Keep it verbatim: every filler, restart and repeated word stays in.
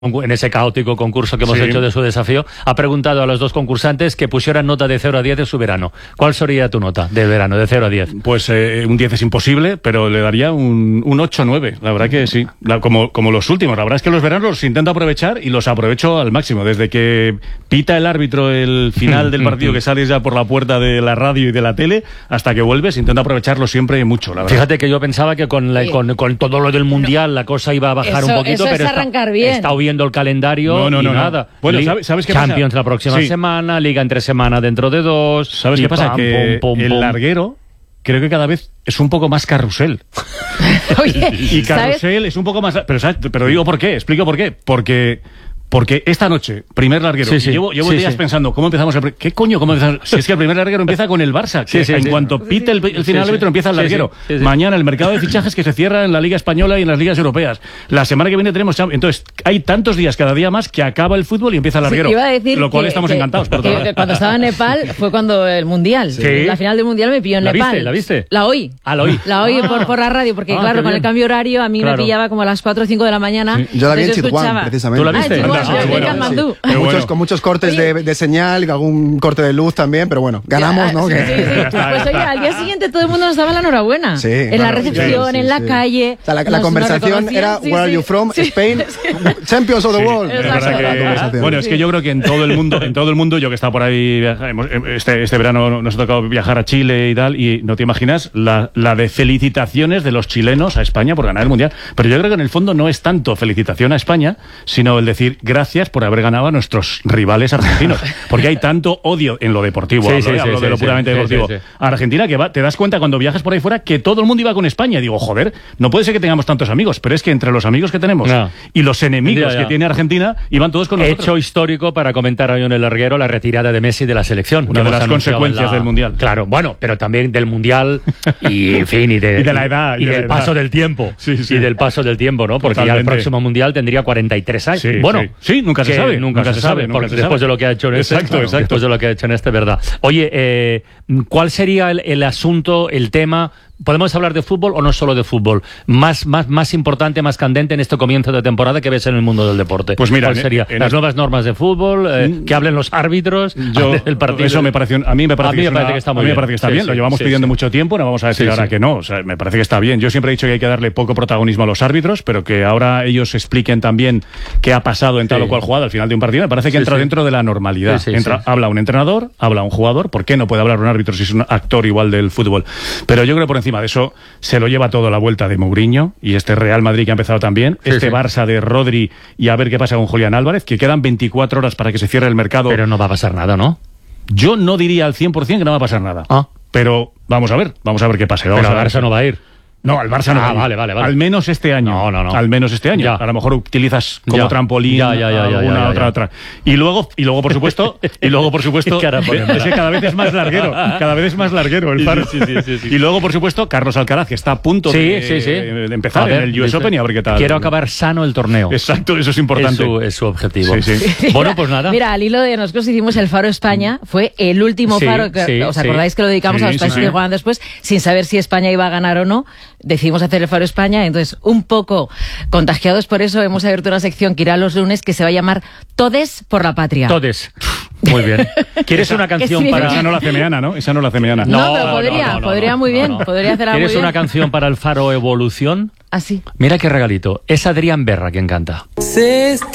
en ese caótico concurso que hemos Sí. hecho de su desafío, ha preguntado a los dos concursantes que pusieran nota de cero a diez de su verano. ¿Cuál sería tu nota de verano, de cero a diez? Pues eh, un diez es imposible, pero le daría un, un ocho nueve. La verdad que sí, la, como, como los últimos. La verdad es que los veranos los intento aprovechar y los aprovecho al máximo. Desde que pita el árbitro el final del partido, que sales ya por la puerta de la radio y de la tele, hasta que vuelves, intento aprovecharlo siempre mucho, la verdad. Fíjate que yo pensaba que con, la, Sí. con, con todo lo del Mundial la cosa iba a bajar Eso- un poquito, eso es pero está- arrancar bien. he estado viendo el calendario No, no, y no, no. nada. Bueno, Li- ¿sabes- sabes qué pasa? Champions la próxima Sí. semana, Liga entre semana dentro de dos. ¿Sabes y qué pasa? pam, Que pum, pum, el pum. larguero creo que cada vez es un poco más carrusel. Oye, Y ¿sabes? carrusel es un poco más... Pero, ¿sabes? Pero digo por qué, explico por qué. Porque... Porque esta noche, primer larguero, Sí, sí. llevo, llevo Sí, días sí. pensando, ¿cómo empezamos el... pri- ¿Qué coño? ¿Cómo empezamos? Si es que el primer larguero empieza con el Barça, que Sí, sí, en sí. cuanto pite el, el final Sí, sí. árbitro empieza el Sí, sí. larguero. Sí, sí. Mañana el mercado de fichajes que se cierra en la Liga Española y en las ligas europeas. La semana que viene tenemos... Champ- Entonces, hay tantos días cada día más que acaba el fútbol y empieza el Sí, larguero. iba a decir lo cual que- estamos que- encantados. Por que- otra que parte. cuando estaba en Nepal fue cuando el Mundial. Sí. La final del Mundial me pilló en ¿La Nepal. viste? ¿La viste? La oí. Ah, la oí. La oí Ah. por, por la radio, porque Ah, claro, qué con el bien. cambio horario a mí Claro. me pillaba como a las cuatro o cinco de la mañana. Sí, yo la vi en Entonces Chitwan, escuchaba. precisamente. ¿Tú la Ah, viste? en Chitwan, Anda, yo ah, vi bueno, Katmandú. Sí. Pero Muchos, bueno. con muchos cortes Oye. de, de señal, algún corte de luz también, pero bueno, ganamos, ¿no? Sí, Que- sí, sí. Pues oye, al día siguiente todo el mundo nos daba la enhorabuena. Sí, en la claro, recepción, sí, sí, en la sí. calle. O sea, la, la nos- nos conversación reconocían, era sí, Where are sí. you from? Sí. Spain, Champions of the Sí, World. es Exacto. verdad que- La conversación. bueno, es que yo creo que en todo el mundo, en todo el mundo, yo que he estado por ahí, viaja- hemos- este, este verano nos ha tocado viajar a Chile y tal, y no te imaginas la, la de felicitaciones de los chilenos a España por ganar el Mundial. Pero yo creo que en el fondo no es tanto felicitación a España, sino el decir gracias por haber ganado a nuestros rivales argentinos. Porque hay tanto odio en lo deportivo, Sí, hablo, sí, eh, sí, hablo sí, de lo sí, puramente sí, deportivo. sí, sí. A Argentina, que va, te das cuenta cuando viajas por ahí fuera que todo el mundo iba con España. Y digo, joder, no puede ser que tengamos tantos amigos, pero es que entre los amigos que tenemos No. y los enemigos Ya, ya. que tiene Argentina, iban todos con nosotros. Hecho histórico para comentar hoy en el larguero la retirada de Messi de la selección. Una que de hemos las anunciado consecuencias en la- del Mundial. Claro, bueno, pero también del Mundial y, en fin, y de, Y de la edad, y Y, de del la paso edad. del tiempo. Sí, sí. Y del paso del tiempo, ¿no? Porque ya el Totalmente. próximo Mundial tendría cuarenta y tres años. Sí, bueno, sí. Sí, nunca se que sabe, Nunca, se, sabe, nunca porque se después sabe. de lo que ha hecho en este. Exacto, claro, exacto. Después de lo que ha hecho en este, ¿verdad? Oye, eh, ¿cuál sería el, el asunto, el tema? ¿Podemos hablar de fútbol o no solo de fútbol? Más, más, más importante, más candente en este comienzo de temporada que ves en el mundo del deporte. Pues mira, ¿cuál en- sería? en Las el- nuevas normas de fútbol, eh, que hablen los árbitros, Yo, el partido. eso me parece, un- a mí me parece, A mí que, me es parece una- que está a muy mí me bien. parece que está Sí, bien, sí, lo llevamos sí, pidiendo sí. mucho tiempo, no vamos a decir Sí, ahora sí. que no, o sea, me parece que está bien. Yo siempre he dicho que hay que darle poco protagonismo a los árbitros, pero que ahora ellos expliquen también qué ha pasado en tal Sí. o cual jugada al final de un partido, me parece que Sí, entra sí. dentro de la normalidad. Sí, sí, entra, sí. Habla un entrenador, habla un jugador, ¿por qué no puede hablar un árbitro si es un actor igual del fútbol? Pero yo creo que por encima de eso se lo lleva todo la vuelta de Mourinho y este Real Madrid que ha empezado también, Sí, este sí. Barça de Rodri y a ver qué pasa con Julián Álvarez, que quedan veinticuatro horas para que se cierre el mercado. Pero no va a pasar nada, ¿no? Yo no diría al cien por cien que no va a pasar nada. Ah. Pero vamos a ver, vamos a ver qué pasa. Vamos Pero a al ver. Barça no va a ir. No, al Barça no. Ah, va a ir. vale, vale, vale. Al menos este año. No, no, no. Al menos este año. Ya. A lo mejor utilizas como Ya. trampolín Ya, ya, ya, ya, alguna ya, ya, otra ya. otra. Y luego y luego por supuesto, y luego por supuesto, Qué cara pone, es que cada vez es más larguero, cada vez es más larguero el Sí, faro. sí, sí, sí, sí. Y luego por supuesto Carlos Alcaraz que está a punto Sí, de, sí, sí. de empezar A ver, en el U S dice, Open y a ver qué tal. Quiero acabar sano el torneo. Exacto, eso es Es importante. su, es su objetivo. Sí, sí. Bueno, pues nada. Mira, al hilo de nosotros hicimos el Faro España, fue el último Sí, faro que, sí, ¿os sí. acordáis que lo dedicamos Sí, a los sí, países sí. que jugaban después, sin saber si España iba a ganar o no? Decidimos hacer el Faro España, entonces un poco contagiados por eso hemos abierto una sección que irá los lunes que se va a llamar Todes por la Patria. Todes. Muy bien. ¿Quieres una canción significa? para...? Esa no la hace Meana, ¿no? Esa no la hace Meana. No, pero podría, podría muy bien, podría hacerla muy ¿Quieres bien. una canción para el Faro Evolución? Así. Mira qué regalito. Es Adrián Berra quien canta.